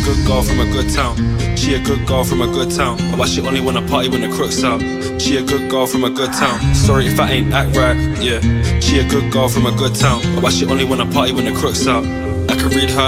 good girl from a good town. She a good girl from a good town. But she only wanna party when the crook's out. She a good girl from a good town. Sorry if I ain't act right, yeah. She a good girl from a good town. But she only wanna party when the crook's out. I can read her